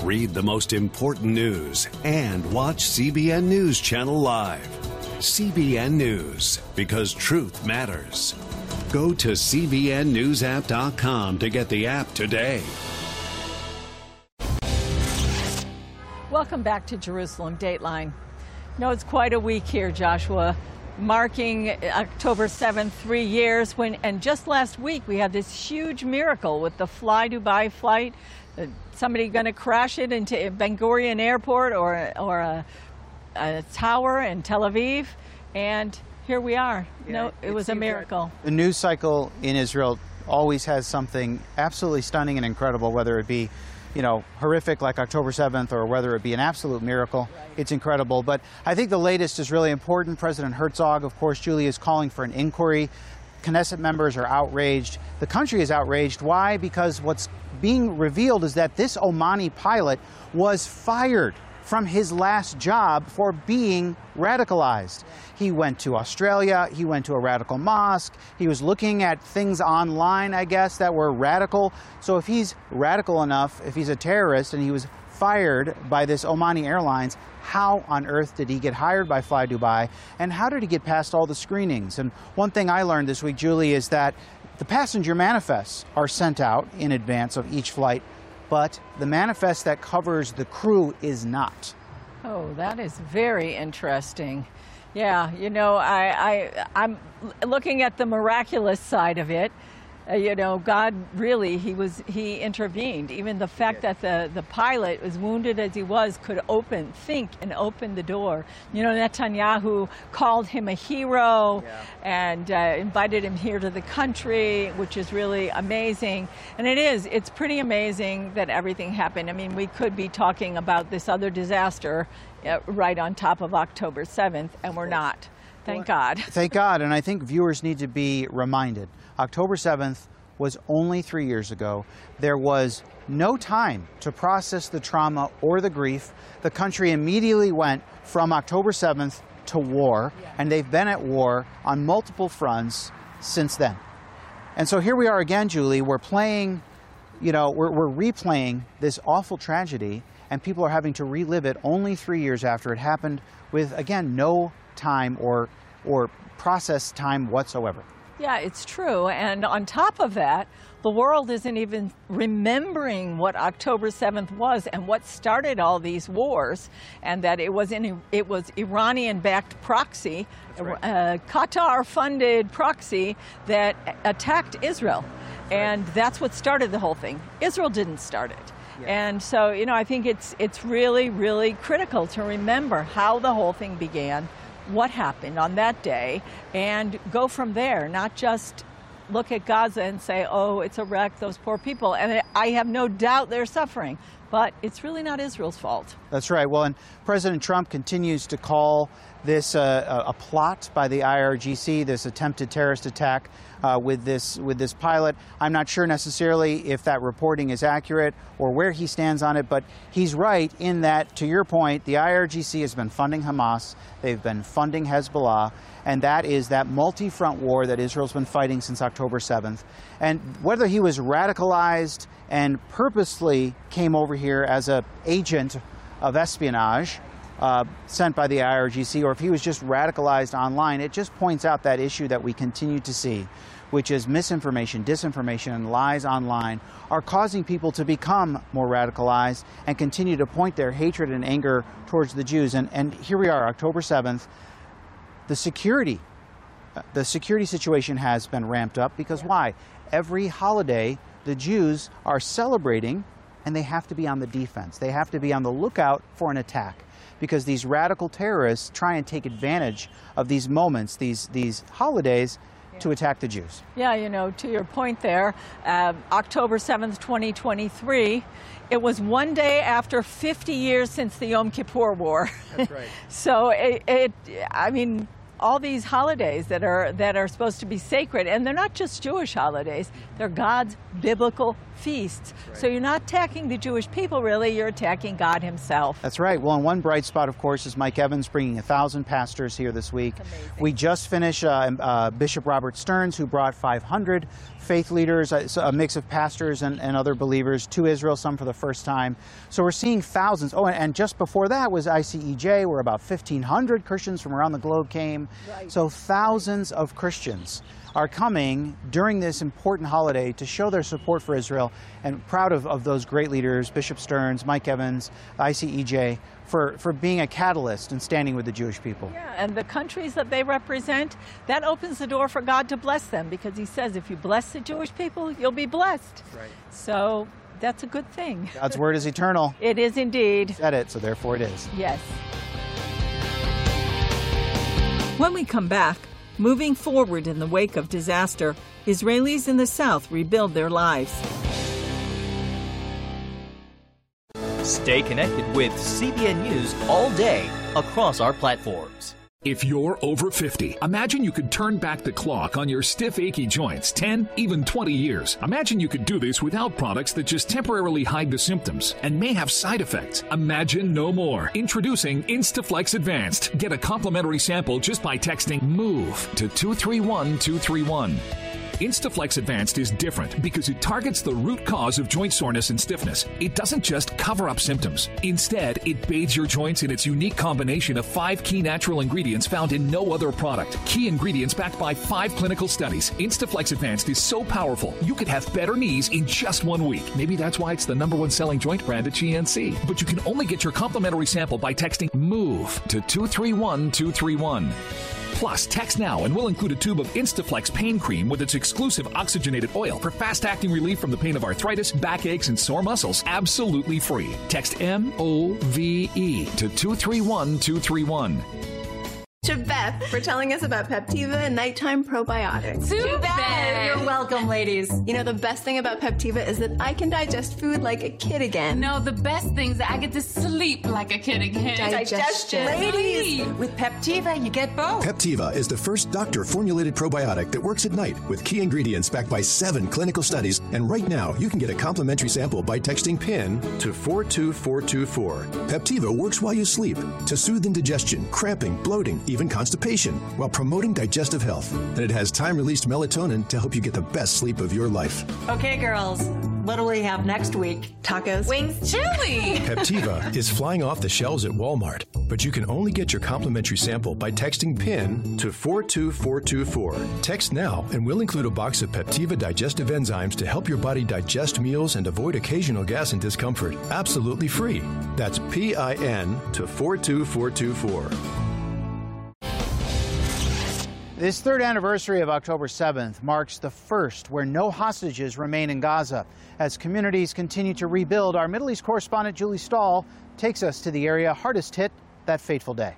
Read the most important news and watch CBN News Channel Live. CBN News, because truth matters. Go to cbnnewsapp.com to get the app today. Welcome back to Jerusalem Dateline. No, it's quite a week here, Joshua, marking October 7th, 3 years and just last week we had this huge miracle with the Fly Dubai flight. Somebody going to crash it into Ben Gurion Airport or a tower in Tel Aviv, and here we are. No, it was a miracle. The news cycle in Israel always has something absolutely stunning and incredible, whether it be horrific like October 7th or whether it be an absolute miracle. Right. It's incredible. But I think the latest is really important. President Herzog, of course, Julie, is calling for an inquiry. Knesset members are outraged. The country is outraged. Why? Because what's being revealed is that this Omani pilot was fired from his last job for being radicalized. He went to Australia, he went to a radical mosque, he was looking at things online, I guess, that were radical. So if he's radical enough, if he's a terrorist and he was fired by this Omani Airlines, how on earth did he get hired by Fly Dubai, and how did he get past all the screenings? And one thing I learned this week, Julie, is that the passenger manifests are sent out in advance of each flight, but the manifest that covers the crew is not. Oh, that is very interesting. Yeah, I'm looking at the miraculous side of it. God really, he intervened. Even the fact that the pilot, as wounded as he was, could open the door. Netanyahu called him a hero and invited him here to the country, which is really amazing. And it's pretty amazing that everything happened. I mean, we could be talking about this other disaster right on top of October 7th, and we're not. Thank God. Thank God, and I think viewers need to be reminded. October 7th was only 3 years ago. There was no time to process the trauma or the grief. The country immediately went from October 7th to war, and they've been at war on multiple fronts since then. And so here we are again, Julie. We're playing, we're replaying this awful tragedy, and people are having to relive it only 3 years after it happened with, again, no time or process time whatsoever. Yeah, it's true. And on top of that, the world isn't even remembering what October 7th was and what started all these wars, and that it was Iranian-backed proxy, Qatar-funded proxy that attacked Israel. And that's what started the whole thing. Israel didn't start it. Yeah. And so, I think it's really, really critical to remember how the whole thing began, what happened on that day, and go from there, not just look at Gaza and say, oh, it's a wreck, those poor people. And I have no doubt they're suffering, but it's really not Israel's fault. That's right. Well, and President Trump continues to call this a plot by the IRGC, this attempted terrorist attack with this pilot. I'm not sure necessarily if that reporting is accurate or where he stands on it, but he's right in that, to your point, the IRGC has been funding Hamas, they've been funding Hezbollah, and that is that multi-front war that Israel's been fighting since October 7th. And whether he was radicalized and purposely came over here as an agent of espionage sent by the IRGC, or if he was just radicalized online, it just points out that issue that we continue to see, which is misinformation, disinformation, and lies online are causing people to become more radicalized and continue to point their hatred and anger towards the Jews. And here we are, October 7th. The security situation has been ramped up because why? Every holiday, the Jews are celebrating, and they have to be on the defense. They have to be on the lookout for an attack, because these radical terrorists try and take advantage of these moments, these holidays, to attack the Jews. Yeah, to your point there, October 7th, 2023, it was one day after 50 years since the Yom Kippur War. That's right. So, all these holidays that are supposed to be sacred, and they're not just Jewish holidays, they're God's biblical feasts. Right. So you're not attacking the Jewish people, really, you're attacking God himself. That's right. Well, and one bright spot, of course, is Mike Evans bringing 1,000 pastors here this week. We just finished Bishop Robert Stearns, who brought 500 faith leaders, a mix of pastors and other believers to Israel, some for the first time. So we're seeing thousands. Oh, and just before that was ICEJ, where about 1,500 Christians from around the globe came. Right. So thousands of Christians are coming during this important holiday to show their support for Israel, and proud of those great leaders, Bishop Stearns, Mike Evans, ICEJ, for being a catalyst and standing with the Jewish people. Yeah, and the countries that they represent, that opens the door for God to bless them, because he says if you bless the Jewish people, you'll be blessed. Right. So that's a good thing. God's word is eternal. It is indeed. He said it, so therefore it is. Yes. When we come back, moving forward in the wake of disaster, Israelis in the South rebuild their lives. Stay connected with CBN News all day across our platforms. If you're over 50, imagine you could turn back the clock on your stiff, achy joints 10, even 20 years. Imagine you could do this without products that just temporarily hide the symptoms and may have side effects. Imagine no more. Introducing Instaflex Advanced. Get a complimentary sample just by texting MOVE to 231231. Instaflex Advanced is different because it targets the root cause of joint soreness and stiffness. It doesn't just cover up symptoms. Instead, it bathes your joints in its unique combination of 5 key natural ingredients found in no other product. Key ingredients backed by 5 clinical studies. Instaflex Advanced is so powerful, you could have better knees in just 1 week. Maybe that's why it's the #1 selling joint brand at GNC. But you can only get your complimentary sample by texting MOVE to 231231. Plus, text now and we'll include a tube of Instaflex pain cream with its exclusive oxygenated oil for fast-acting relief from the pain of arthritis, backaches, and sore muscles. Absolutely free. Text MOVE to 231231. To Beth for telling us about Peptiva Nighttime Probiotics. To Beth! You're welcome, ladies. You know, the best thing about Peptiva is that I can digest food like a kid again. No, the best thing is that I get to sleep like a kid again. Digestion. Ladies! With Peptiva, you get both. Peptiva is the first doctor-formulated probiotic that works at night with key ingredients backed by 7 clinical studies. And right now, you can get a complimentary sample by texting PIN to 42424. Peptiva works while you sleep to soothe indigestion, cramping, bloating, even constipation, while promoting digestive health. And it has time-released melatonin to help you get the best sleep of your life. Okay, girls, what do we have next week? Tacos. Wings. Chili. Peptiva is flying off the shelves at Walmart, but you can only get your complimentary sample by texting PIN to 42424. Text now and we'll include a box of Peptiva digestive enzymes to help your body digest meals and avoid occasional gas and discomfort. Absolutely free. That's PIN to 42424. This third anniversary of October 7th marks the first where no hostages remain in Gaza. As communities continue to rebuild, our Middle East correspondent Julie Stahl takes us to the area hardest hit that fateful day.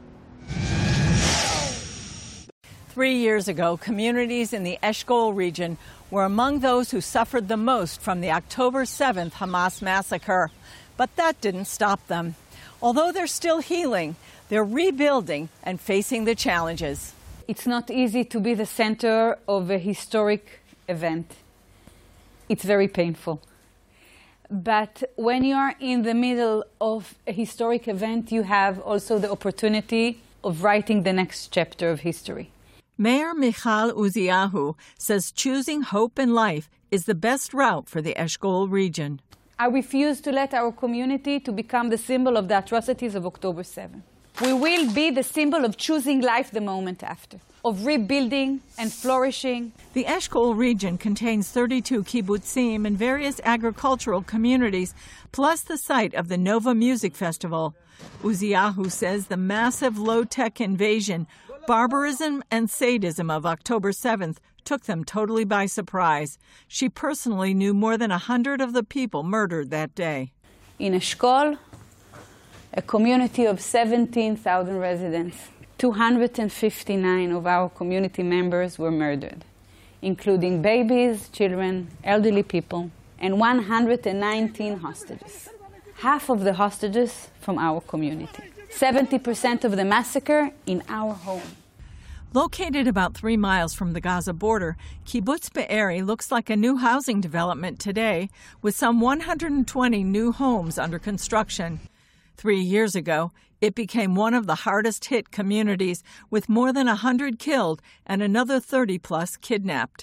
3 years ago, communities in the Eshkol region were among those who suffered the most from the October 7th Hamas massacre. But that didn't stop them. Although they're still healing, they're rebuilding and facing the challenges. It's not easy to be the center of a historic event. It's very painful. But when you are in the middle of a historic event, you have also the opportunity of writing the next chapter of history. Mayor Michal Uziyahu says choosing hope in life is the best route for the Eshkol region. I refuse to let our community to become the symbol of the atrocities of October 7. We will be the symbol of choosing life the moment after, of rebuilding and flourishing. The Eshkol region contains 32 kibbutzim and various agricultural communities, plus the site of the Nova Music Festival. Uziyahu says the massive low-tech invasion, barbarism and sadism of October 7th took them totally by surprise. She personally knew more than 100 of the people murdered that day. In Eshkol, a community of 17,000 residents, 259 of our community members were murdered, including babies, children, elderly people, and 119 hostages. Half of the hostages from our community. 70% of the massacre in our home. Located about 3 miles from the Gaza border, Kibbutz Be'eri looks like a new housing development today, with some 120 new homes under construction. 3 years ago, it became one of the hardest-hit communities, with more than 100 killed and another 30-plus kidnapped.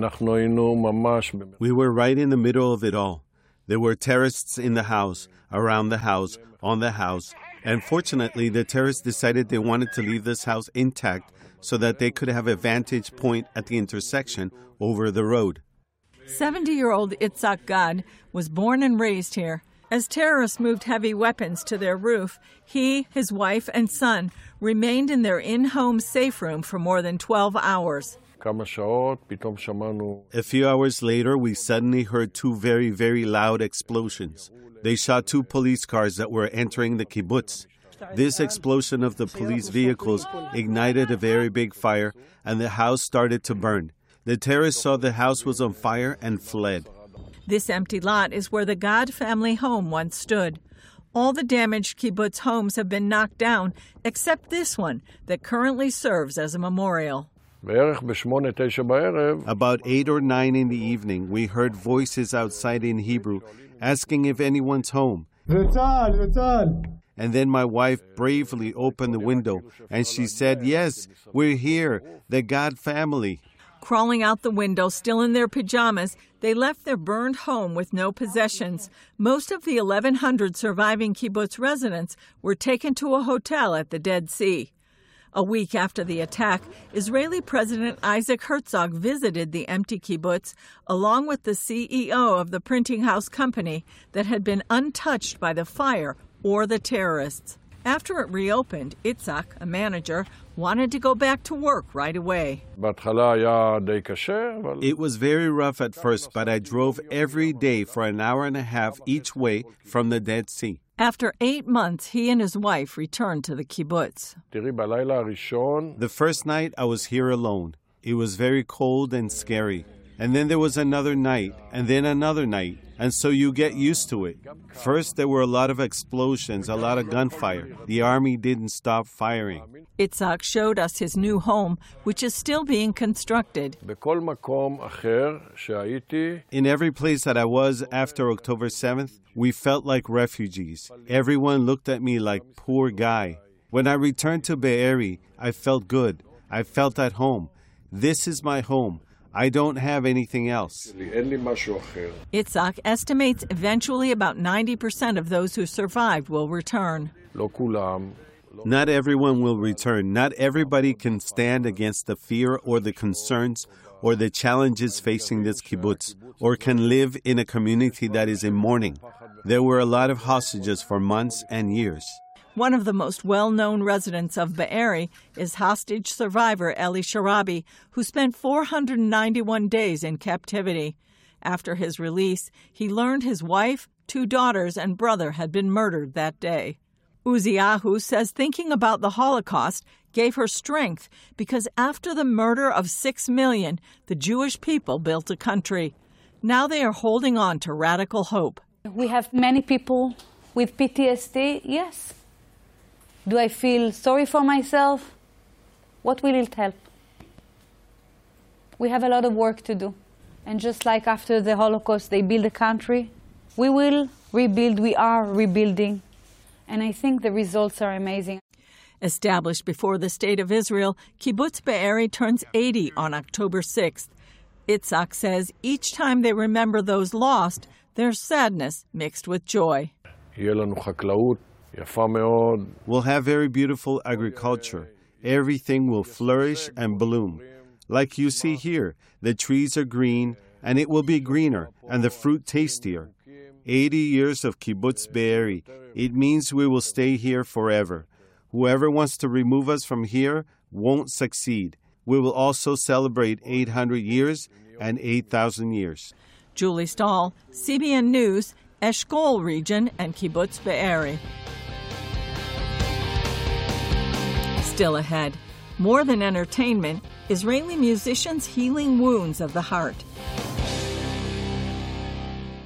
We were right in the middle of it all. There were terrorists in the house, around the house, on the house, and fortunately the terrorists decided they wanted to leave this house intact so that they could have a vantage point at the intersection over the road. 70-year-old Itzhak Gad was born and raised here. As terrorists moved heavy weapons to their roof, he, his wife, and son remained in their in-home safe room for more than 12 hours. A few hours later, we suddenly heard two very, very loud explosions. They shot 2 police cars that were entering the kibbutz. This explosion of the police vehicles ignited a very big fire, and the house started to burn. The terrorists saw the house was on fire and fled. This empty lot is where the Gad family home once stood. All the damaged kibbutz homes have been knocked down, except this one that currently serves as a memorial. About 8 or 9 in the evening, we heard voices outside in Hebrew asking if anyone's home. And then my wife bravely opened the window and she said, "Yes, we're here, the Gad family." Crawling out the window, still in their pajamas, they left their burned home with no possessions. Most of the 1,100 surviving kibbutz residents were taken to a hotel at the Dead Sea. A week after the attack, Israeli President Isaac Herzog visited the empty kibbutz along with the CEO of the printing house company that had been untouched by the fire or the terrorists. After it reopened, Itzhak, a manager, wanted to go back to work right away. It was very rough at first, but I drove every day for an hour and a half each way from the Dead Sea. After 8 months, he and his wife returned to the kibbutz. The first night I was here alone. It was very cold and scary. And then there was another night, and then another night. And so you get used to it. First, there were a lot of explosions, a lot of gunfire. The army didn't stop firing. Itzhak showed us his new home, which is still being constructed. In every place that I was after October 7th, we felt like refugees. Everyone looked at me like, poor guy. When I returned to Be'eri, I felt good. I felt at home. This is my home. I don't have anything else. Itzhak estimates eventually about 90% of those who survived will return. Not everyone will return. Not everybody can stand against the fear or the concerns or the challenges facing this kibbutz, or can live in a community that is in mourning. There were a lot of hostages for months and years. One of the most well-known residents of Be'eri is hostage survivor Eli Sharabi, who spent 491 days in captivity. After his release, he learned his wife, 2 daughters, and brother had been murdered that day. Uziahu says thinking about the Holocaust gave her strength because after the murder of 6 million, the Jewish people built a country. Now they are holding on to radical hope. We have many people with PTSD, yes. Do I feel sorry for myself? What will it help? We have a lot of work to do. And just like after the Holocaust, they built a country, we will rebuild. We are rebuilding. And I think the results are amazing. Established before the State of Israel, Kibbutz Be'eri turns 80 on October 6th. Itzhak says each time they remember those lost, there's sadness mixed with joy. We'll have very beautiful agriculture. Everything will flourish and bloom. Like you see here, the trees are green, and it will be greener, and the fruit tastier. 80 years of Kibbutz Be'eri. It means we will stay here forever. Whoever wants to remove us from here won't succeed. We will also celebrate 800 years and 8,000 years. Julie Stahl, CBN News, Eshkol region and Kibbutz Be'eri. Still ahead, more than entertainment, Israeli musicians healing wounds of the heart.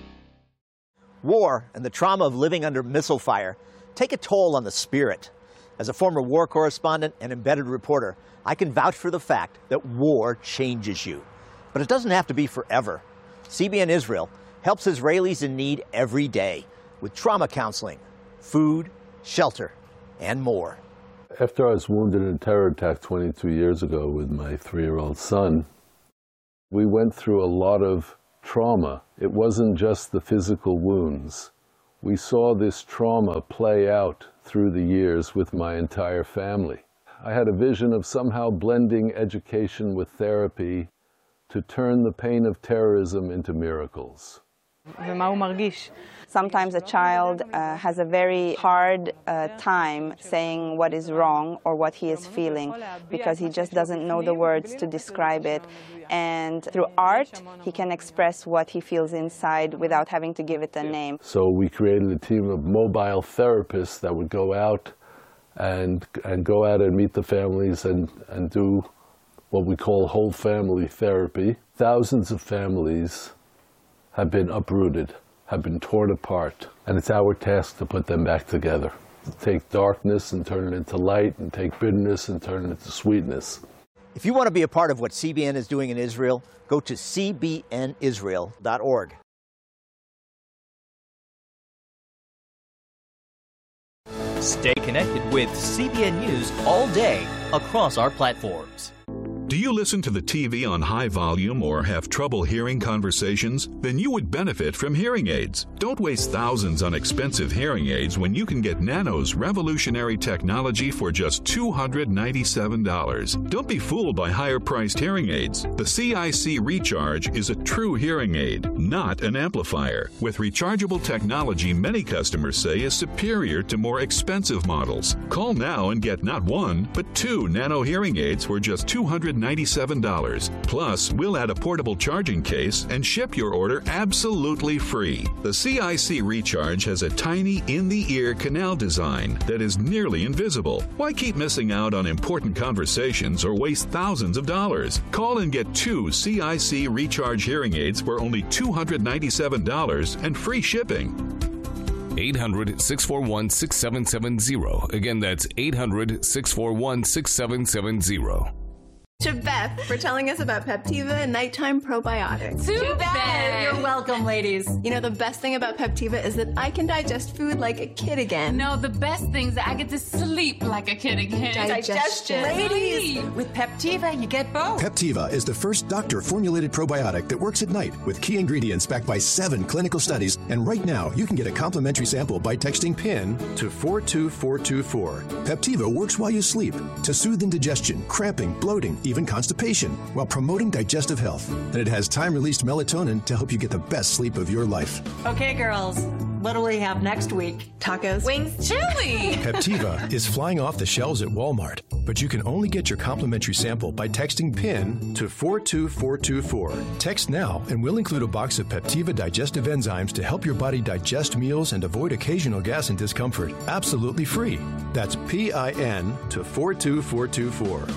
War and the trauma of living under missile fire take a toll on the spirit. As a former war correspondent and embedded reporter, I can vouch for the fact that war changes you. But it doesn't have to be forever. CBN Israel helps Israelis in need every day with trauma counseling, food, shelter, and more. After I was wounded in a terror attack 22 years ago with my 3-year-old son, we went through a lot of trauma. It wasn't just the physical wounds. We saw this trauma play out through the years with my entire family. I had a vision of somehow blending education with therapy to turn the pain of terrorism into miracles. Sometimes a child has a very hard time saying what is wrong or what he is feeling because he just doesn't know the words to describe it. And through art, he can express what he feels inside without having to give it a name. So we created a team of mobile therapists that would go out and go out and meet the families and do what we call whole family therapy. Thousands of families have been uprooted, have been torn apart, and it's our task to put them back together. To take darkness and turn it into light, and take bitterness and turn it into sweetness. If you want to be a part of what CBN is doing in Israel, go to cbnisrael.org. Stay connected with CBN News all day across our platforms. Do you listen to the TV on high volume or have trouble hearing conversations? Then you would benefit from hearing aids. Don't waste thousands on expensive hearing aids when you can get Nano's revolutionary technology for just $297. Don't be fooled by higher-priced hearing aids. The CIC Recharge is a true hearing aid, not an amplifier. With rechargeable technology many customers say is superior to more expensive models. Call now and get not one, but 2 Nano hearing aids for just $297. Plus, we'll add a portable charging case and ship your order absolutely free. The CIC Recharge has a tiny in-the-ear canal design that is nearly invisible. Why keep missing out on important conversations or waste thousands of dollars? Call and get 2 CIC Recharge hearing aids for only $297 and free shipping. 800-641-6770. Again, that's 800-641-6770. To Beth for telling us about Peptiva and nighttime probiotics. To Beth! You're welcome, ladies. You know, the best thing about Peptiva is that I can digest food like a kid again. No, the best thing is that I get to sleep like a kid again. Digestion. Ladies, with Peptiva, you get both. Peptiva is the first doctor-formulated probiotic that works at night with key ingredients backed by 7 clinical studies. And right now, you can get a complimentary sample by texting PIN to 42424. Peptiva works while you sleep to soothe indigestion, cramping, bloating, even constipation, while promoting digestive health. And it has time-released melatonin to help you get the best sleep of your life. Okay, girls, what do we have next week? Tacos. Wings. Chili. Peptiva is flying off the shelves at Walmart, but you can only get your complimentary sample by texting PIN to 42424. Text now, and we'll include a box of Peptiva digestive enzymes to help your body digest meals and avoid occasional gas and discomfort. Absolutely free. That's PIN to 42424.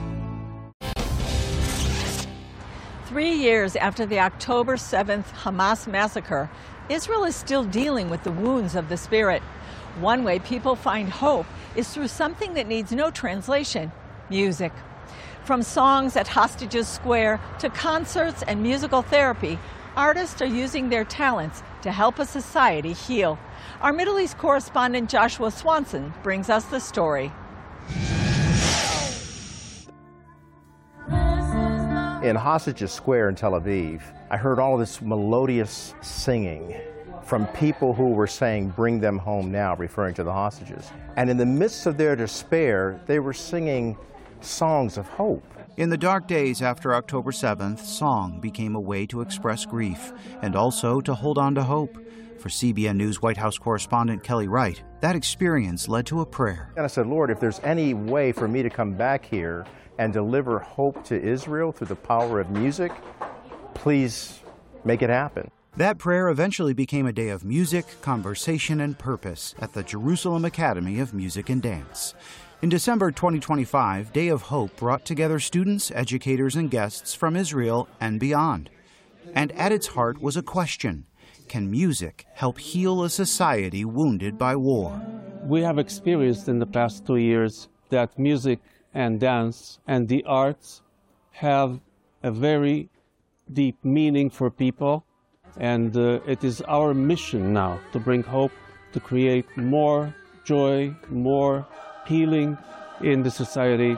3 years after the October 7th Hamas massacre, Israel is still dealing with the wounds of the spirit. One way people find hope is through something that needs no translation: music. From songs at Hostages Square to concerts and musical therapy, artists are using their talents to help a society heal. Our Middle East correspondent Joshua Swanson brings us the story. In Hostages Square in Tel Aviv, I heard all this melodious singing from people who were saying, "Bring them home now," referring to the hostages. And in the midst of their despair, they were singing songs of hope. In the dark days after October 7th, song became a way to express grief and also to hold on to hope. For CBN News White House correspondent Kelly Wright, that experience led to a prayer. And I said, "Lord, if there's any way for me to come back here and deliver hope to Israel through the power of music, please make it happen." That prayer eventually became a day of music, conversation, and purpose at the Jerusalem Academy of Music and Dance. In December 2025, Day of Hope brought together students, educators, and guests from Israel and beyond. And at its heart was a question: can music help heal a society wounded by war? We have experienced in the past 2 years that music and dance and the arts have a very deep meaning for people, and it is our mission now to bring hope, to create more joy, more healing in the society.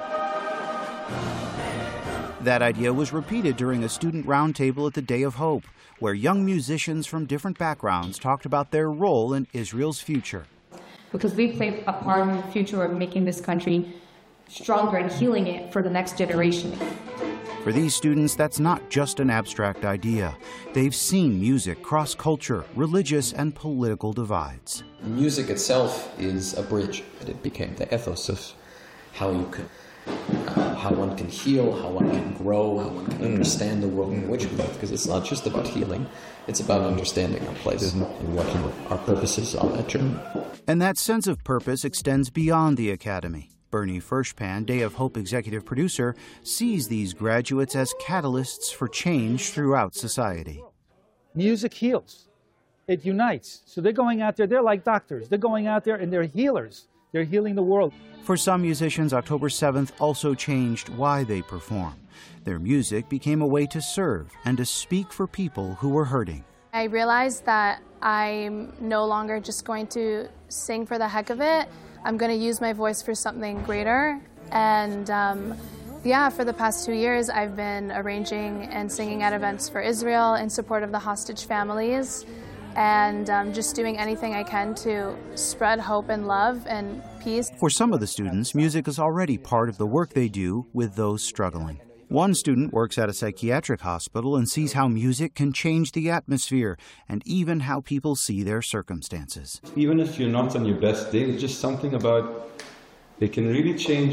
That idea was repeated during a student roundtable at the Day of Hope, where young musicians from different backgrounds talked about their role in Israel's future. Because we play a part in the future of making this country stronger and healing it for the next generation. For these students, that's not just an abstract idea. They've seen music cross culture, religious, and political divides. Music itself is a bridge. It became the ethos of how you can, how one can heal, how one can grow, how one can understand the world in which we live. Because it's not just about healing, it's about understanding our place and what our purpose is on that journey. And that sense of purpose extends beyond the academy. Bernie Fershpan, Day of Hope executive producer, sees these graduates as catalysts for change throughout society. Music heals. It unites. So they're going out there, they're like doctors. They're going out there and they're healers. They're healing the world. For some musicians, October 7th also changed why they perform. Their music became a way to serve and to speak for people who were hurting. I realized that I'm no longer just going to sing for the heck of it. I'm going to use my voice for something greater. And for the past 2 years, I've been arranging and singing at events for Israel in support of the hostage families, and just doing anything I can to spread hope and love and peace. For some of the students, music is already part of the work they do with those struggling. One student works at a psychiatric hospital and sees how music can change the atmosphere and even how people see their circumstances. Even if you're not on your best day, it's just something about, it can really change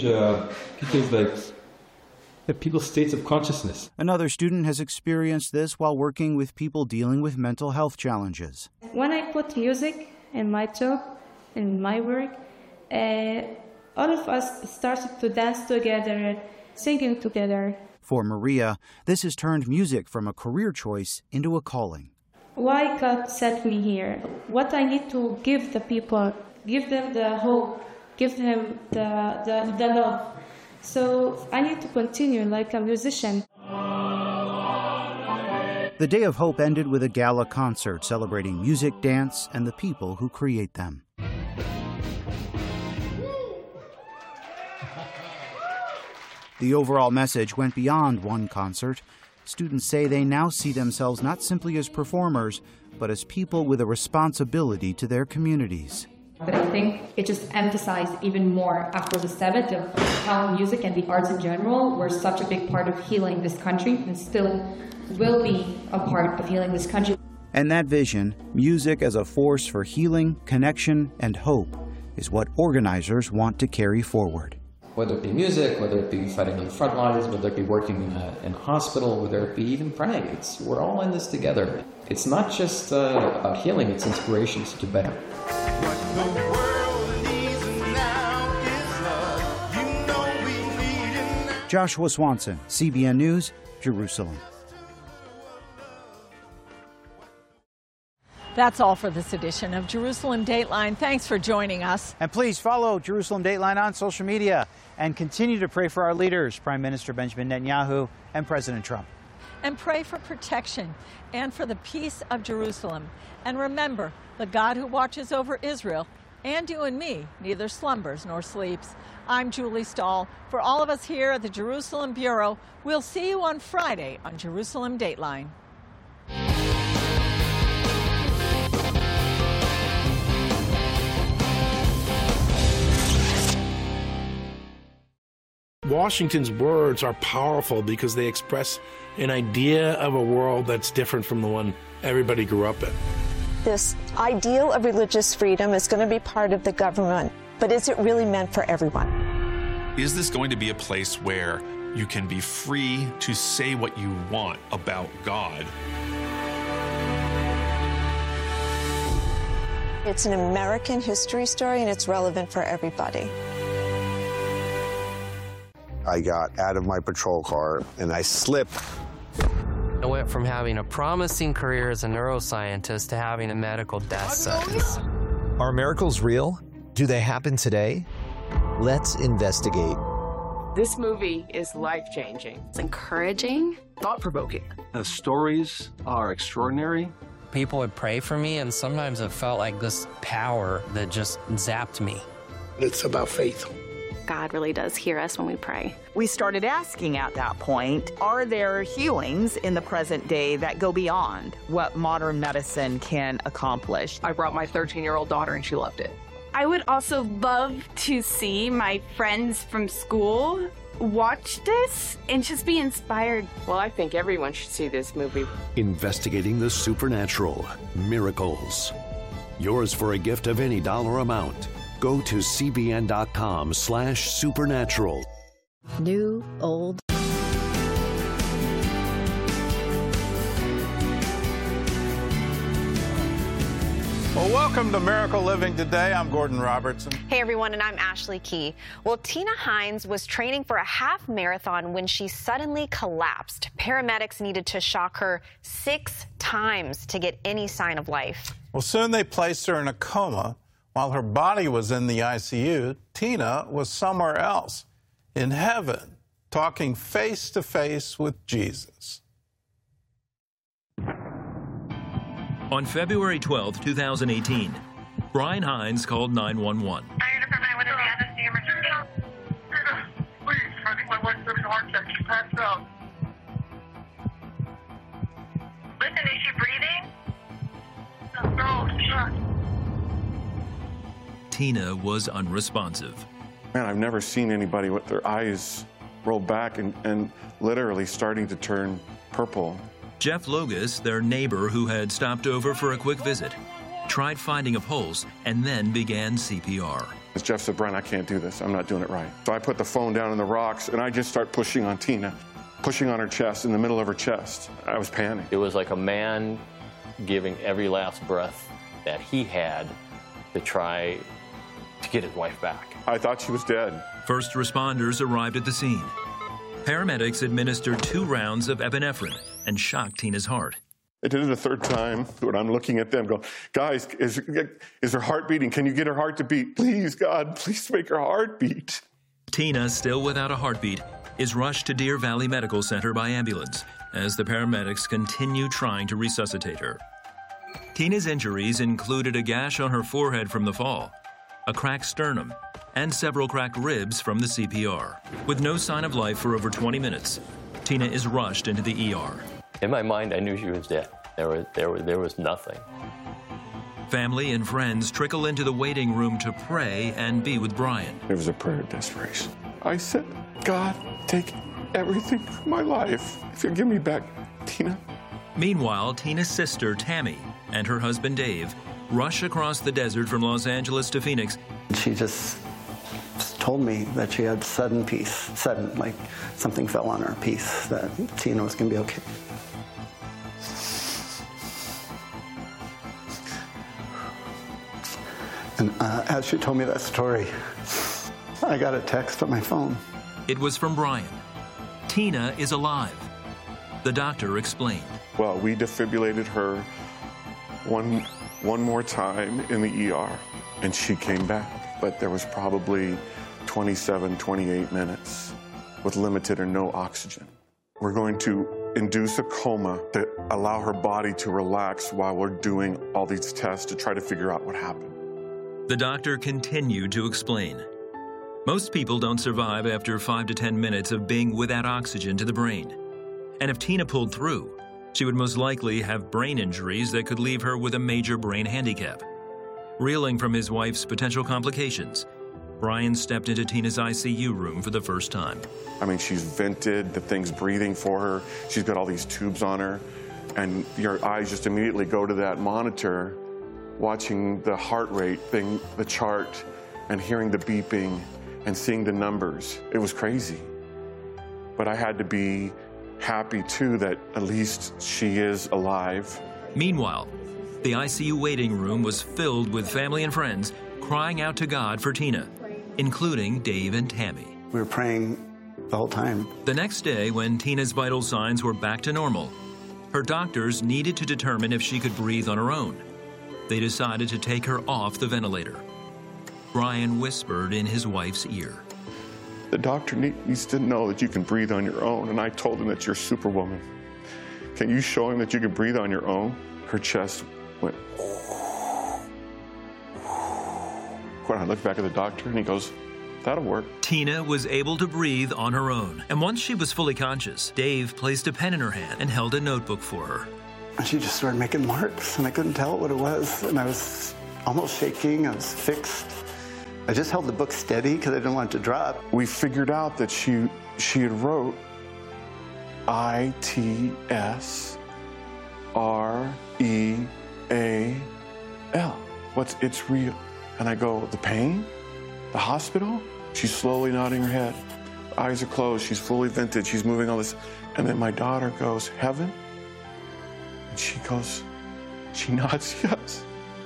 people's states of consciousness. Another student has experienced this while working with people dealing with mental health challenges. When I put music in my job, in my work, all of us started to dance together, singing together. For Maria, this has turned music from a career choice into a calling. Why God set me here? What I need to give the people, give them the hope, give them the love. So I need to continue like a musician. The Day of Hope ended with a gala concert celebrating music, dance, and the people who create them. The overall message went beyond one concert. Students say they now see themselves not simply as performers, but as people with a responsibility to their communities. But I think it just emphasized even more after the 7th of how music and the arts in general were such a big part of healing this country and still will be a part of healing this country. And that vision, music as a force for healing, connection, and hope, is what organizers want to carry forward. Whether it be music, whether it be fighting on the front lines, whether it be working in a hospital, whether it be even praying, we're all in this together. It's not just about healing, it's inspirations to do better. Joshua Swanson, CBN News, Jerusalem. That's all for this edition of Jerusalem Dateline. Thanks for joining us. And please follow Jerusalem Dateline on social media and continue to pray for our leaders, Prime Minister Benjamin Netanyahu and President Trump. And pray for protection and for the peace of Jerusalem. And remember, the God who watches over Israel and you and me neither slumbers nor sleeps. I'm Julie Stahl. For all of us here at the Jerusalem Bureau, we'll see you on Friday on Jerusalem Dateline. Washington's words are powerful because they express an idea of a world that's different from the one everybody grew up in. This ideal of religious freedom is going to be part of the government, but is it really meant for everyone? Is this going to be a place where you can be free to say what you want about God? It's an American history story, and it's relevant for everybody. I got out of my patrol car and I slipped. I went from having a promising career as a neuroscientist to having a medical death sentence. Are miracles real? Do they happen today? Let's investigate. This movie is life-changing. It's encouraging, thought-provoking. The stories are extraordinary. People would pray for me, and sometimes it felt like this power that just zapped me. It's about faith. God really does hear us when we pray. We started asking at that point, are there healings in the present day that go beyond what modern medicine can accomplish? I brought my 13-year-old daughter, and she loved it. I would also love to see my friends from school watch this and just be inspired. Well, I think everyone should see this movie. Investigating the supernatural, miracles. Yours for a gift of any dollar amount. Go to cbn.com/supernatural. New, old. Well, welcome to Miracle Living Today. I'm Gordon Robertson. Hey, everyone, and I'm Ashley Key. Well, Tina Hines was training for a half marathon when she suddenly collapsed. Paramedics needed to shock her 6 times to get any sign of life. Well, soon they placed her in a coma. While her body was in the ICU, Tina was somewhere else, in heaven, talking face to face with Jesus. On February 12, 2018, Brian Hines called 911. Please, I think my wife's having a heart attack. She passed out. Listen, is she breathing? No, she's not. Tina was unresponsive. Man, I've never seen anybody with their eyes rolled back and literally starting to turn purple. Jeff Logus, their neighbor who had stopped over for a quick visit, tried finding a pulse and then began CPR. As Jeff said, Brian, I can't do this. I'm not doing it right. So I put the phone down in the rocks and I just start pushing on Tina, pushing on her chest, in the middle of her chest. I was panicking. It was like a man giving every last breath that he had to try to get his wife back. I thought she was dead. First responders arrived at the scene. Paramedics administered 2 rounds of epinephrine and shocked Tina's heart. I did it a 3rd time when I'm looking at them going, guys, is her heart beating? Can you get her heart to beat? Please, God, please make her heart beat. Tina, still without a heartbeat, is rushed to Deer Valley Medical Center by ambulance as the paramedics continue trying to resuscitate her. Tina's injuries included a gash on her forehead from the fall, a cracked sternum, and several cracked ribs from the CPR. With no sign of life for over 20 minutes, Tina is rushed into the ER. In my mind, I knew she was dead. There was nothing. Family and friends trickle into the waiting room to pray and be with Brian. It was a prayer of desperation. I said, God, take everything from my life. If you give me back Tina. Meanwhile, Tina's sister, Tammy, and her husband, Dave, rush across the desert from Los Angeles to Phoenix. She just told me that she had sudden peace, like something fell on her, peace, that Tina was going to be okay. And as she told me that story, I got a text on my phone. It was from Brian. Tina is alive. The doctor explained. Well, we defibrillated her one more time in the ER, and she came back. But there was probably 27, 28 minutes with limited or no oxygen. We're going to induce a coma to allow her body to relax while we're doing all these tests to try to figure out what happened. The doctor continued to explain. Most people don't survive after 5 to 10 minutes of being without oxygen to the brain. And if Tina pulled through, she would most likely have brain injuries that could leave her with a major brain handicap. Reeling from his wife's potential complications, Brian stepped into Tina's ICU room for the first time. I mean, she's vented, the thing's breathing for her, she's got all these tubes on her, and your eyes just immediately go to that monitor, watching the heart rate thing, the chart, and hearing the beeping and seeing the numbers. It was crazy. But I had to be happy, too, that at least she is alive. Meanwhile, the ICU waiting room was filled with family and friends crying out to God for Tina, including Dave and Tammy. We were praying the whole time. The next day, when Tina's vital signs were back to normal, her doctors needed to determine if she could breathe on her own. They decided to take her off the ventilator. Brian whispered in his wife's ear. The doctor needs to know that you can breathe on your own, and I told him that you're Superwoman. Can you show him that you can breathe on your own? Her chest went. When I looked back at the doctor, and he goes, that'll work. Tina was able to breathe on her own, and once she was fully conscious, Dave placed a pen in her hand and held a notebook for her. And she just started making marks, and I couldn't tell what it was, and I was almost shaking. I was fixed. I just held the book steady because I didn't want it to drop. We figured out that she had wrote ITSREAL. It's real. And I go, the pain? The hospital? She's slowly nodding her head. Eyes are closed. She's fully vented. She's moving all this. And then my daughter goes, heaven? And she nods yes.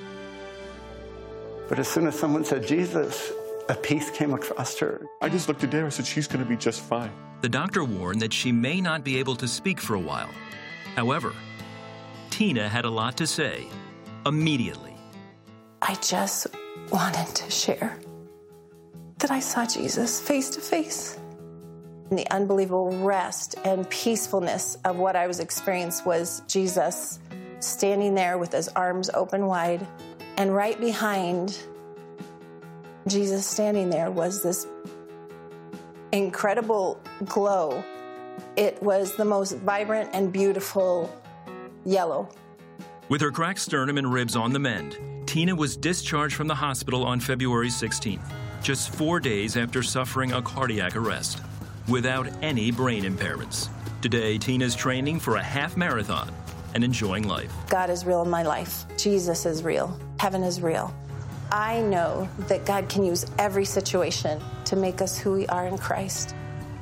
But as soon as someone said Jesus, a peace came across her. I just looked at Dara and said, she's going to be just fine. The doctor warned that she may not be able to speak for a while. However, Tina had a lot to say immediately. I just wanted to share that I saw Jesus face to face. And the unbelievable rest and peacefulness of what I was experiencing was Jesus standing there with his arms open wide. And right behind Jesus standing there was this incredible glow. It was the most vibrant and beautiful yellow. With her cracked sternum and ribs on the mend, Tina was discharged from the hospital on February 16th, just 4 days after suffering a cardiac arrest, without any brain impairments. Today, Tina's training for a half marathon and enjoying life. God is real in my life. Jesus is real. Heaven is real. I know that God can use every situation to make us who we are in Christ.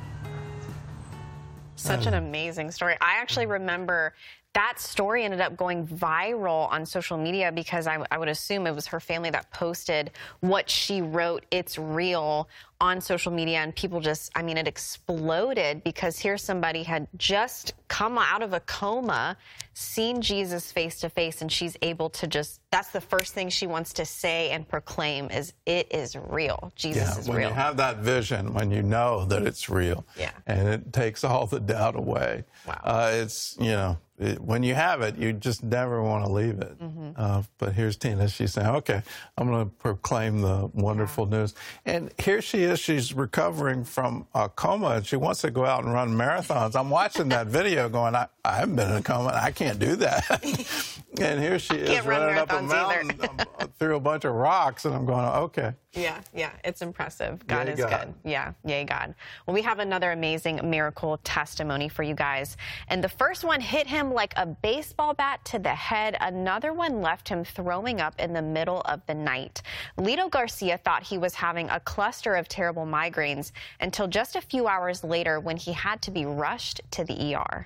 Such an amazing story. I actually remember that story ended up going viral on social media because I would assume it was her family that posted what she wrote, It's Real, on social media. And people just, it exploded because here somebody had just come out of a coma, seen Jesus face to face, and she's able to that's the first thing she wants to say and proclaim is, it is real. Jesus is real. When you have that vision, when you know that it's real, and it takes all the doubt away. Wow. When you have it, you just never want to leave it. Mm-hmm. But here's Tina. She's saying, okay, I'm going to proclaim the wonderful news. And here she is. She's recovering from a coma, and she wants to go out and run marathons. I'm watching that video going, I haven't been in a coma. I can't do that. And here she is running up a mountain through a bunch of rocks, and I'm going, okay. Yeah, it's impressive. God Yay, is God. good. Yeah, yay, God. Well, we have another amazing miracle testimony for you guys. And the first one hit him like a baseball bat to the head. Another one left him throwing up in the middle of the night. Lito Garcia thought he was having a cluster of terrible migraines until just a few hours later when he had to be rushed to the ER.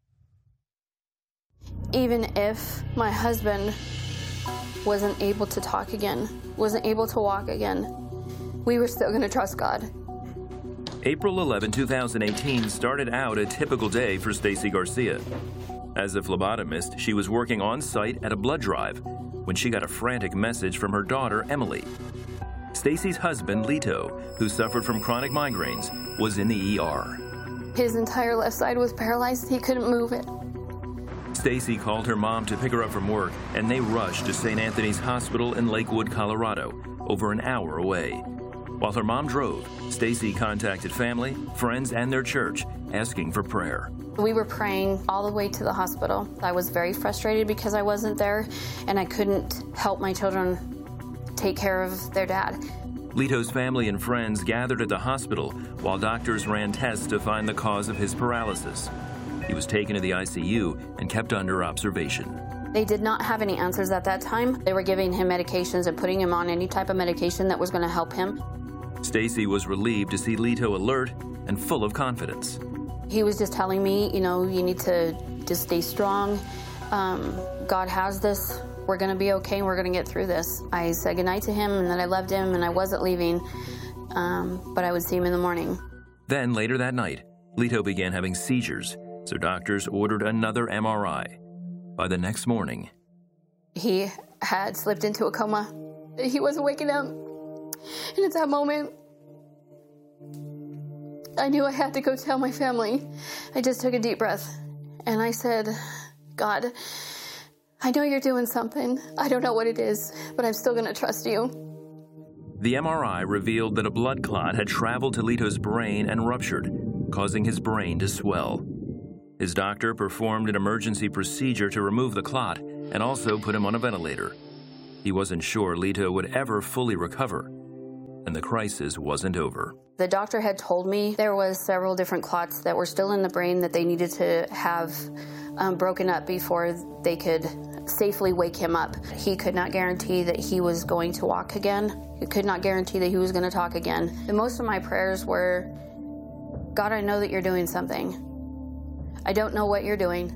Even if my husband wasn't able to talk again, wasn't able to walk again, we were still going to trust God. April 11, 2018 started out a typical day for Stacy Garcia. As a phlebotomist, she was working on site at a blood drive when she got a frantic message from her daughter, Emily. Stacy's husband, Lito, who suffered from chronic migraines, was in the ER. His entire left side was paralyzed. He couldn't move it. Stacy called her mom to pick her up from work, and they rushed to St. Anthony's Hospital in Lakewood, Colorado, over an hour away. While her mom drove, Stacy contacted family, friends, and their church, asking for prayer. We were praying all the way to the hospital. I was very frustrated because I wasn't there, and I couldn't help my children take care of their dad. Lito's family and friends gathered at the hospital while doctors ran tests to find the cause of his paralysis. He was taken to the ICU and kept under observation. They did not have any answers at that time. They were giving him medications and putting him on any type of medication that was going to help him. Stacy was relieved to see Lito alert and full of confidence. He was just telling me, you need to just stay strong. God has this. We're going to be okay, and we're going to get through this. I said goodnight to him and that I loved him and I wasn't leaving, but I would see him in the morning. Then later that night, Lito began having seizures, so doctors ordered another MRI. By the next morning, he had slipped into a coma. He wasn't waking up. And at that moment, I knew I had to go tell my family. I just took a deep breath and I said, God, I know you're doing something. I don't know what it is, but I'm still going to trust you. The MRI revealed that a blood clot had traveled to Lito's brain and ruptured, causing his brain to swell. His doctor performed an emergency procedure to remove the clot and also put him on a ventilator. He wasn't sure Lito would ever fully recover, and the crisis wasn't over. The doctor had told me there was several different clots that were still in the brain that they needed to have broken up before they could safely wake him up. He could not guarantee that he was going to walk again. He could not guarantee that he was going to talk again. And most of my prayers were, God, I know that you're doing something. I don't know what you're doing.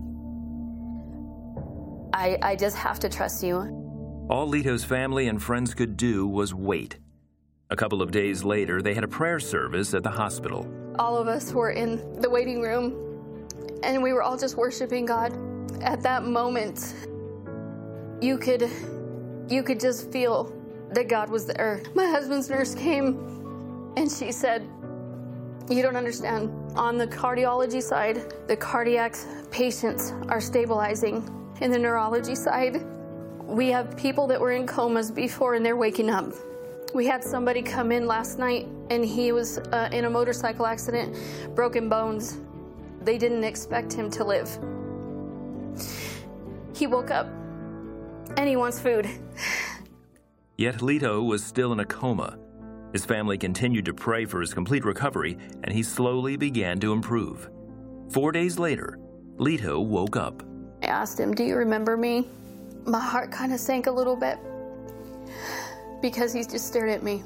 I just have to trust you. All Lito's family and friends could do was wait. A couple of days later, they had a prayer service at the hospital. All of us were in the waiting room, and we were all just worshiping God. At that moment, you could just feel that God was there. My husband's nurse came, and she said, you don't understand. On the cardiology side, the cardiac patients are stabilizing. In the neurology side, we have people that were in comas before and they're waking up. We had somebody come in last night and he was in a motorcycle accident, broken bones. They didn't expect him to live. He woke up and he wants food. Yet Lito was still in a coma. His family continued to pray for his complete recovery, and he slowly began to improve. 4 days later, Lito woke up. I asked him, do you remember me? My heart kind of sank a little bit because he just stared at me.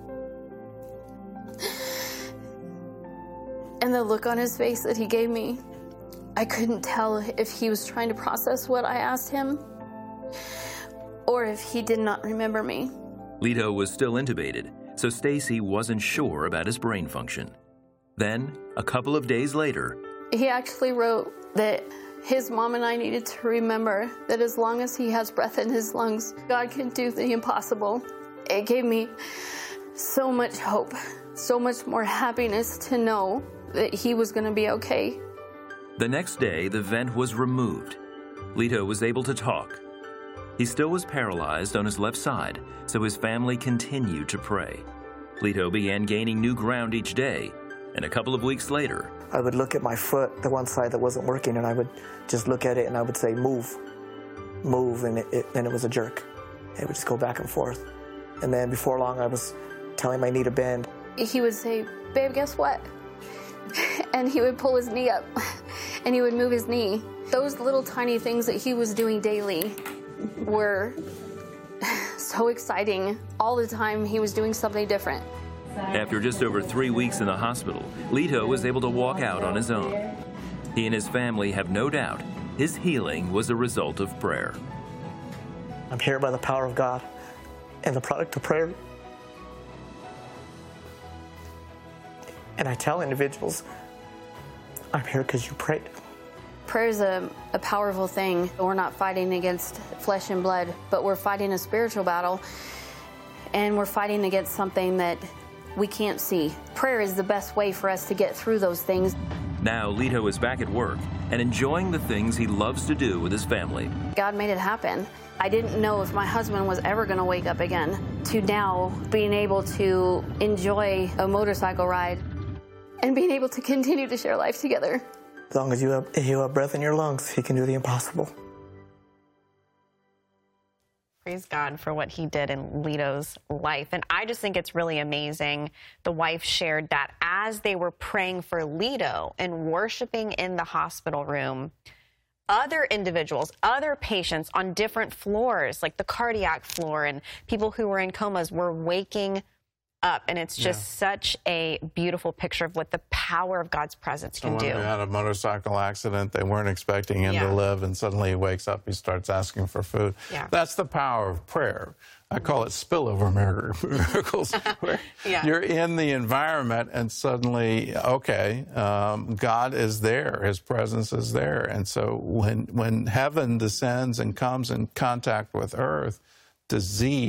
And the look on his face that he gave me, I couldn't tell if he was trying to process what I asked him or if he did not remember me. Lito was still intubated, so Stacy wasn't sure about his brain function. Then, a couple of days later, he actually wrote that his mom and I needed to remember that as long as he has breath in his lungs, God can do the impossible. It gave me so much hope, so much more happiness to know that he was going to be okay. The next day, the vent was removed. Lito was able to talk. He still was paralyzed on his left side, so his family continued to pray. Lito began gaining new ground each day, and a couple of weeks later, I would look at my foot, the one side that wasn't working, and I would just look at it and I would say, move, move, and it was a jerk. It would just go back and forth. And then before long, I was telling him I need a bend. He would say, babe, guess what? And he would pull his knee up, and he would move his knee. Those little tiny things that he was doing daily were so exciting. All the time, he was doing something different. After just over 3 weeks in the hospital, Lito was able to walk out on his own. He and his family have no doubt his healing was a result of prayer. I'm here by the power of God and the product of prayer. And I tell individuals, I'm here because you prayed. Prayer is a powerful thing. We're not fighting against flesh and blood, but we're fighting a spiritual battle, and we're fighting against something that we can't see. Prayer is the best way for us to get through those things. Now Lito is back at work and enjoying the things he loves to do with his family. God made it happen. I didn't know if my husband was ever going to wake up again, to now being able to enjoy a motorcycle ride and being able to continue to share life together. As long as you have breath in your lungs, he can do the impossible. Praise God for what he did in Lito's life. And I just think it's really amazing. The wife shared that as they were praying for Lito and worshiping in the hospital room, other individuals, other patients on different floors, like the cardiac floor, and people who were in comas were waking up. And it's just such a beautiful picture of what the power of God's presence can do. Someone who had a motorcycle accident, they weren't expecting him to live, and suddenly he wakes up, he starts asking for food. That's the power of prayer. I call it spillover miracles, where you're in the environment and suddenly, God is there, his presence is there. And so when heaven descends and comes in contact with earth, disease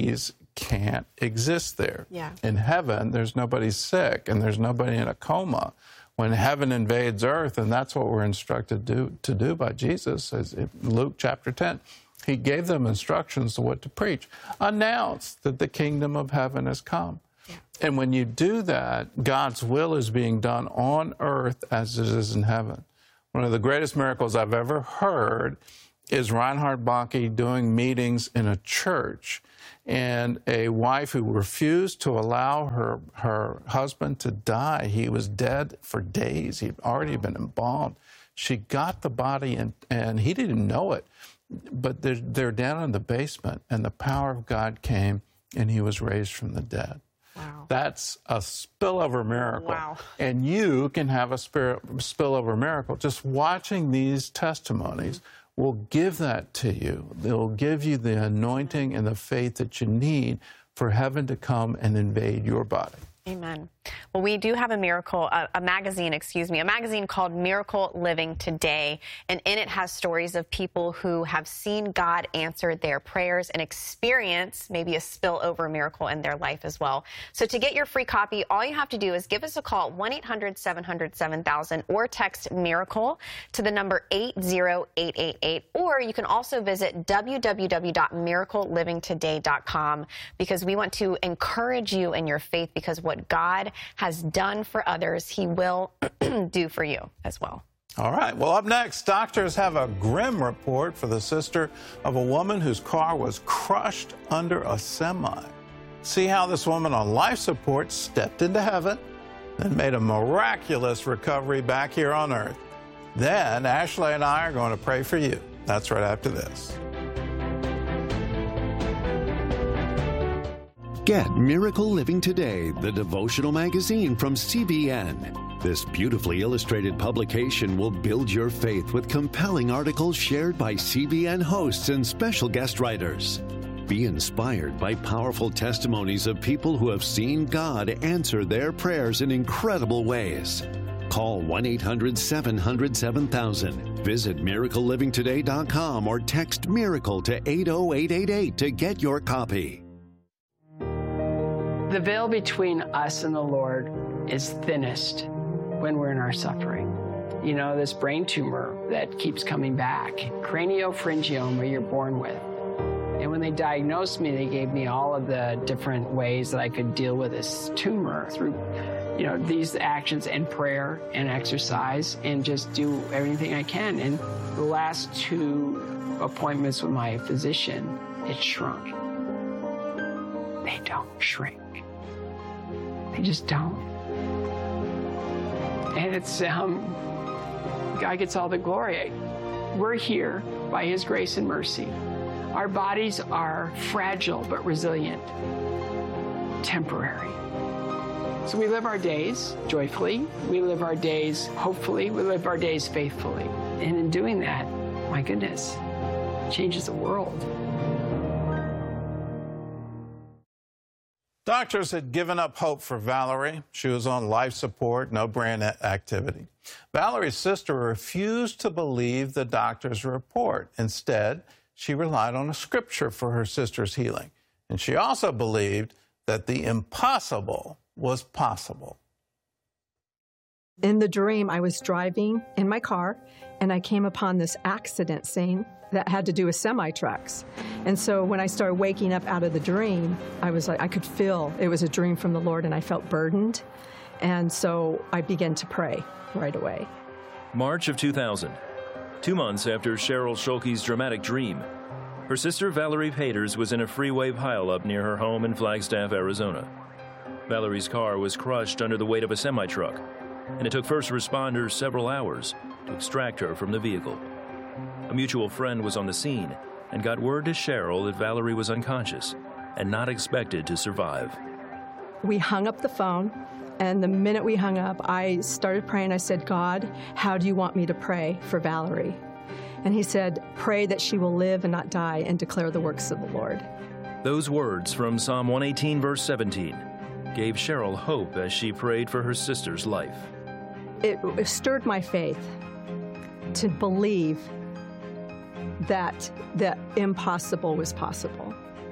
can't exist there. Yeah. In heaven, there's nobody sick and there's nobody in a coma. When heaven invades earth, and that's what we're instructed to do by Jesus, as in Luke chapter 10, he gave them instructions to what to preach. Announce that the kingdom of heaven has come. Yeah. And when you do that, God's will is being done on earth as it is in heaven. One of the greatest miracles I've ever heard is Reinhard Bonnke doing meetings in a church, and a wife who refused to allow her husband to die. He was dead for days. He'd already been embalmed. She got the body, and he didn't know it. But they're down in the basement, and the power of God came, and he was raised from the dead. Wow. That's a spillover miracle. Wow. And you can have a spillover miracle. Just watching these testimonies will give that to you. They'll give you the anointing and the faith that you need for heaven to come and invade your body. Amen. Well, we do have a magazine called Miracle Living Today, and in it has stories of people who have seen God answer their prayers and experience maybe a spillover miracle in their life as well. So to get your free copy, all you have to do is give us a call, 1-800-700-7000, or text MIRACLE to the number 80888, or you can also visit www.miraclelivingtoday.com, because we want to encourage you in your faith, because what God has done for others, he will do for you as well. All right. Well, up next, doctors have a grim report for the sister of a woman whose car was crushed under a semi. See how this woman on life support stepped into heaven and made a miraculous recovery back here on earth. Then Ashley and I are going to pray for you. That's right after this. Get Miracle Living Today, the devotional magazine from CBN. This beautifully illustrated publication will build your faith with compelling articles shared by CBN hosts and special guest writers. Be inspired by powerful testimonies of people who have seen God answer their prayers in incredible ways. Call 1-800-700-7000. Visit miraclelivingtoday.com or text MIRACLE to 80888 to get your copy. The veil between us and the Lord is thinnest when we're in our suffering. You know, this brain tumor that keeps coming back, craniopharyngioma you're born with. And when they diagnosed me, they gave me all of the different ways that I could deal with this tumor through, you know, these actions and prayer and exercise and just do everything I can. And the last 2 appointments with my physician, it shrunk. They don't shrink. They just don't. And it's, God gets all the glory. We're here by his grace and mercy. Our bodies are fragile but resilient, temporary. So we live our days joyfully. We live our days hopefully. We live our days faithfully. And in doing that, my goodness, it changes the world. Doctors had given up hope for Valerie. She was on life support, no brain activity. Valerie's sister refused to believe the doctor's report. Instead, she relied on a scripture for her sister's healing. And she also believed that the impossible was possible. In the dream, I was driving in my car, and I came upon this accident scene that had to do with semi-trucks. And so when I started waking up out of the dream, I was like, I could feel it was a dream from the Lord, and I felt burdened. And so I began to pray right away. March of 2000, 2 months after Cheryl Schulke's dramatic dream, her sister Valerie Paters was in a freeway pileup near her home in Flagstaff, Arizona. Valerie's car was crushed under the weight of a semi-truck, and it took first responders several hours to extract her from the vehicle. A mutual friend was on the scene and got word to Cheryl that Valerie was unconscious and not expected to survive. We hung up the phone, and the minute we hung up, I started praying. I said, God, how do you want me to pray for Valerie? And he said, pray that she will live and not die and declare the works of the Lord. Those words from Psalm 118, verse 17, gave Cheryl hope as she prayed for her sister's life. It stirred my faith to believe that the impossible was possible.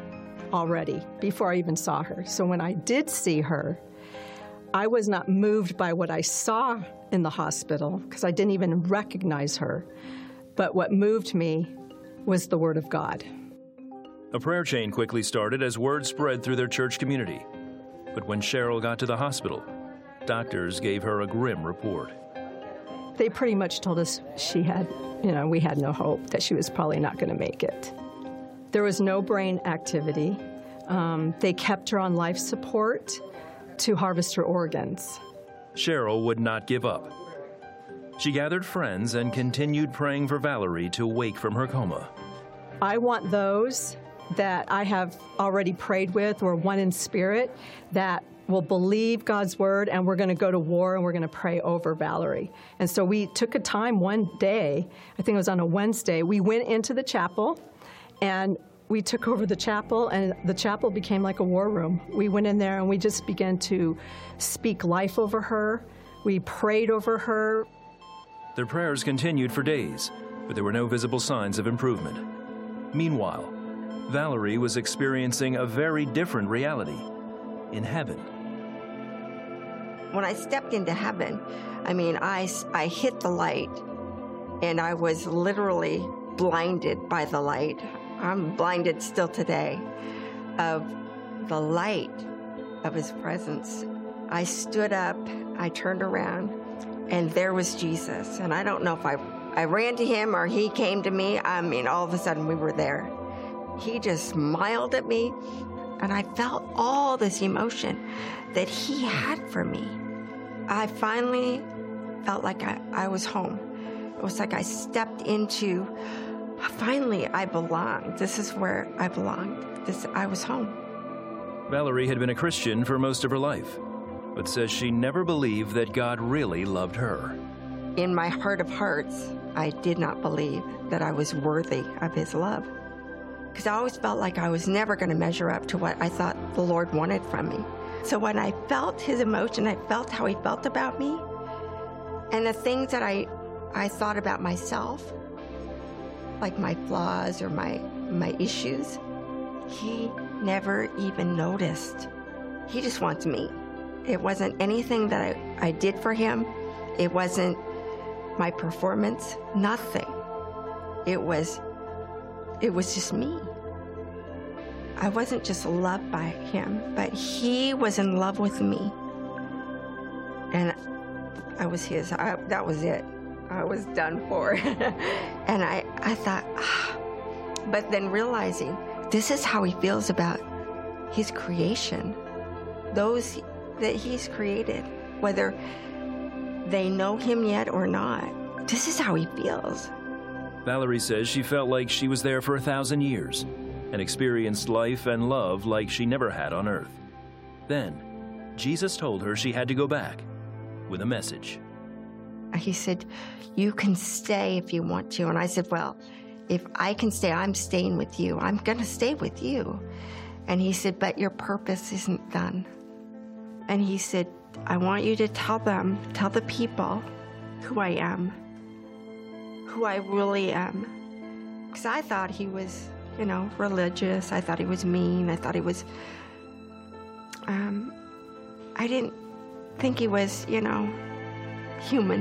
already before I even saw her. So when I did see her, I was not moved by what I saw in the hospital because I didn't even recognize her. But what moved me was the Word of God. A prayer chain quickly started as word spread through their church community. But when Cheryl got to the hospital, doctors gave her a grim report. They pretty much told us we had no hope, that she was probably not going to make it. There was no brain activity. They kept her on life support to harvest her organs. Cheryl would not give up. She gathered friends and continued praying for Valerie to wake from her coma. I want those that I have already prayed with or one in spirit that will believe God's word, and we're going to go to war and we're going to pray over Valerie. And so we took a time one day, I think it was on a Wednesday, we went into the chapel and we took over the chapel, and the chapel became like a war room. We went in there and we just began to speak life over her. We prayed over her. Their prayers continued for days, but there were no visible signs of improvement. Meanwhile, Valerie was experiencing a very different reality in heaven. When I stepped into heaven, I hit the light, and I was literally blinded by the light. I'm blinded still today of the light of His presence. I stood up, I turned around, and there was Jesus. And I don't know if I ran to Him or He came to me. All of a sudden we were there. He just smiled at me, and I felt all this emotion that He had for me. I finally felt like I was home. It was like I stepped into, finally I belonged. This is where I belonged. I was home. Valerie had been a Christian for most of her life, but says she never believed that God really loved her. In my heart of hearts, I did not believe that I was worthy of His love, because I always felt like I was never going to measure up to what I thought the Lord wanted from me. So when I felt His emotion, I felt how He felt about me, and the things that I thought about myself, like my flaws or my issues, He never even noticed. He just wants me. It wasn't anything that I did for Him. It wasn't my performance, nothing. It was just me. I wasn't just loved by Him, but He was in love with me. And I was His. That was it. I was done for. And I thought, but then realizing this is how He feels about His creation, those that He's created, whether they know Him yet or not. This is how He feels. Valerie says she felt like she was there for 1,000 years and experienced life and love like she never had on earth. Then, Jesus told her she had to go back with a message. He said, you can stay if you want to. And I said, well, if I can stay, I'm staying with you. I'm going to stay with you. And He said, but your purpose isn't done. And He said, I want you to tell the people who I am, who I really am. Because I thought He was, religious. I thought He was mean. I thought He was, I didn't think He was, human.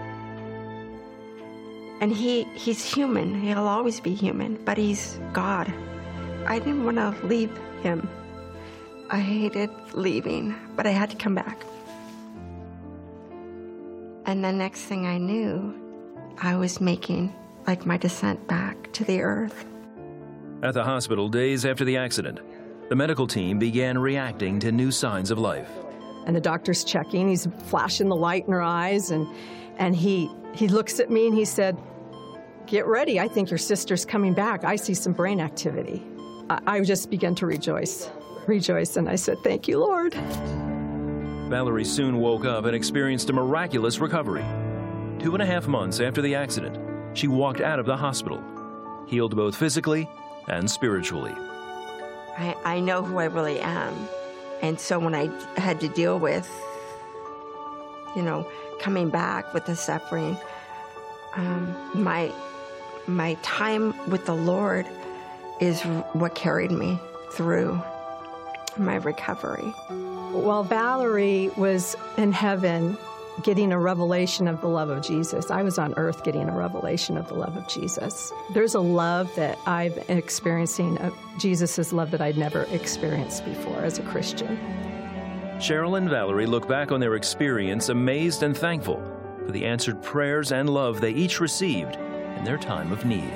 And He's human. He'll always be human, but He's God. I didn't want to leave Him. I hated leaving, but I had to come back. And the next thing I knew, I was making my descent back to the earth. At the hospital days after the accident, the medical team began reacting to new signs of life. And the doctor's checking. He's flashing the light in her eyes, and he looks at me and he said, get ready. I think your sister's coming back. I see some brain activity. I just began to rejoice, and I said, thank you, Lord. Valerie soon woke up and experienced a miraculous recovery. 2.5 months after the accident, she walked out of the hospital, healed both physically and spiritually. I know who I really am. And so when I had to deal with, coming back with the suffering, my time with the Lord is what carried me through my recovery. While Valerie was in heaven getting a revelation of the love of Jesus, I was on earth getting a revelation of the love of Jesus. There's a love that I'm experiencing, Jesus' love that I'd never experienced before as a Christian. Cheryl and Valerie look back on their experience amazed and thankful for the answered prayers and love they each received in their time of need.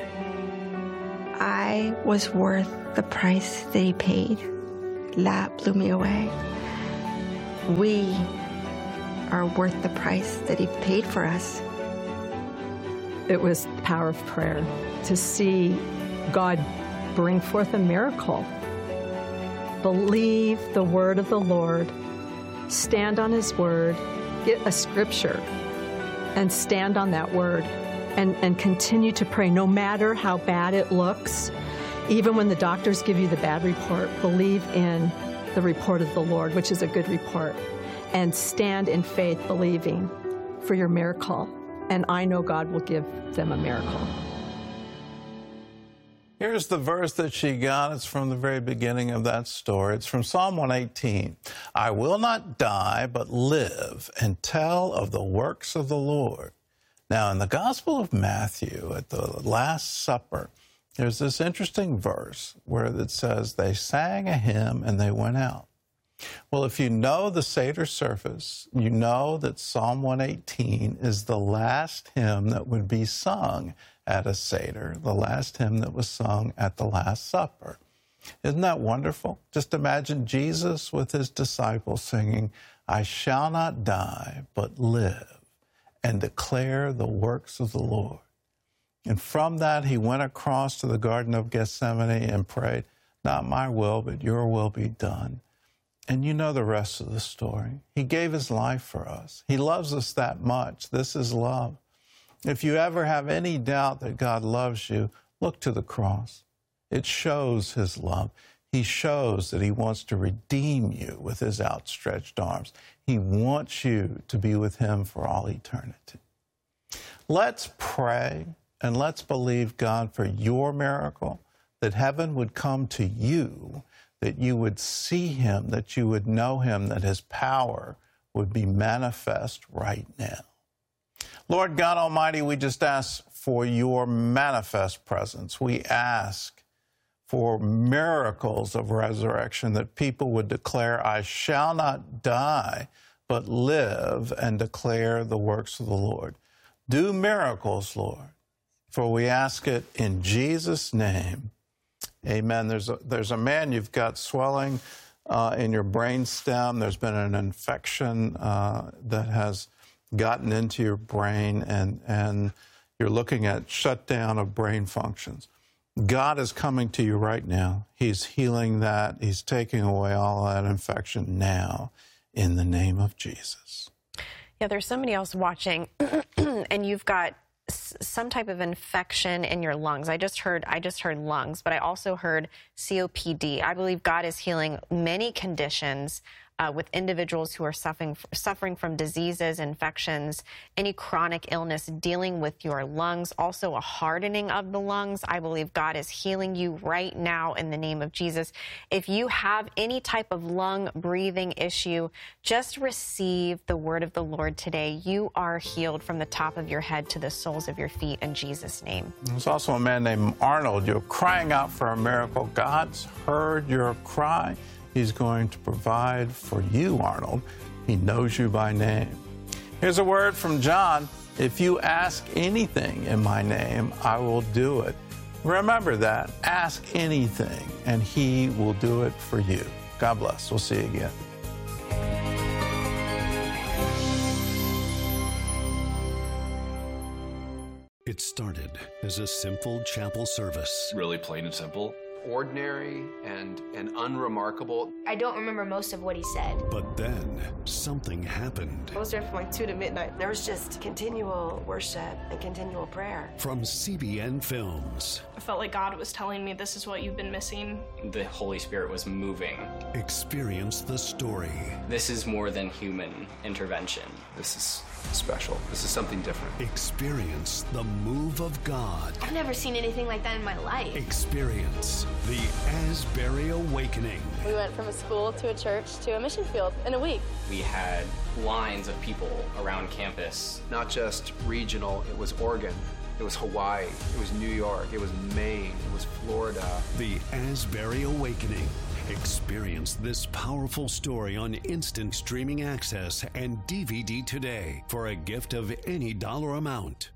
I was worth the price that he paid. That blew me away. We are worth the price that he paid for us. It was the power of prayer to see God bring forth a miracle. Believe the word of the Lord, stand on his word, get a scripture, and stand on that word and continue to pray no matter how bad it looks. Even when the doctors give you the bad report, believe in the report of the Lord, which is a good report, and stand in faith, believing for your miracle. And I know God will give them a miracle. Here's the verse that she got. It's from the very beginning of that story. It's from Psalm 118. I will not die, but live and tell of the works of the Lord. Now, in the Gospel of Matthew, at the Last Supper, there's this interesting verse where it says, they sang a hymn and they went out. Well, if you know the Seder service, you know that Psalm 118 is the last hymn that would be sung at a Seder, the last hymn that was sung at the Last Supper. Isn't that wonderful? Just imagine Jesus with his disciples singing, I shall not die, but live and declare the works of the Lord. And from that, he went across to the Garden of Gethsemane and prayed, not my will, but your will be done. And you know the rest of the story. He gave his life for us. He loves us that much. This is love. If you ever have any doubt that God loves you, look to the cross. It shows his love. He shows that he wants to redeem you with his outstretched arms. He wants you to be with him for all eternity. Let's pray and let's believe God for your miracle, that heaven would come to you, that you would see him, that you would know him, that his power would be manifest right now. Lord God Almighty, we just ask for your manifest presence. We ask for miracles of resurrection, that people would declare, I shall not die, but live and declare the works of the Lord. Do miracles, Lord, for we ask it in Jesus' name. Amen. There's a man, you've got swelling in your brain stem. There's been an infection that has gotten into your brain, and you're looking at shutdown of brain functions. God is coming to you right now. He's healing that. He's taking away all of that infection now in the name of Jesus. Yeah, there's somebody else watching, and you've got some type of infection in your lungs. I just heard lungs, but I also heard COPD. I believe God is healing many conditions with individuals who are suffering from diseases, infections, any chronic illness, dealing with your lungs, also a hardening of the lungs. I believe God is healing you right now in the name of Jesus. If you have any type of lung breathing issue, just receive the word of the Lord today. You are healed from the top of your head to the soles of your feet in Jesus' name. There's also a man named Arnold. You're crying out for a miracle. God's heard your cry. He's going to provide for you, Arnold. He knows you by name. Here's a word from John. If you ask anything in my name, I will do it. Remember that. Ask anything, and he will do it for you. God bless. We'll see you again. It started as a simple chapel service. Really plain and simple. Ordinary and unremarkable. I don't remember most of what he said. But then something happened. I was there from like 2 to midnight. There was just continual worship and continual prayer. From CBN Films. I felt like God was telling me, this is what you've been missing. The Holy Spirit was moving. Experience the story. This is more than human intervention. This is special. This is something different. Experience the move of God. I've never seen anything like that in my life. Experience the Asbury Awakening. We went from a school to a church to a mission field in a week. We had lines of people around campus. Not just regional, it was Oregon, it was Hawaii, it was New York, it was Maine, it was Florida. The Asbury Awakening. Experience this powerful story on instant streaming access and DVD today for a gift of any dollar amount.